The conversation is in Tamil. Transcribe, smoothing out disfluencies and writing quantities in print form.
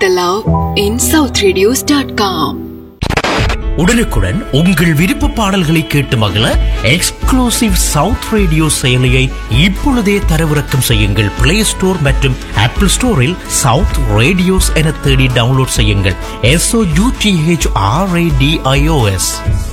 கேட்கலாம் in southradios.com. உடனுக்குடன் உங்கள் விருப்ப பாடல்களை கேட்டு மகிழ எக்ஸ்க்ளூசிவ் சவுத் ரேடியோ செயலியை இப்பொழுதே தரவிறக்கம் செய்யுங்கள். பிளே ஸ்டோர் மற்றும் ஆப்பிள் ஸ்டோரில் சவுத் ரேடியோஸ் என தேடி டவுன்லோட் செய்யுங்கள். SOUTHRADIOS.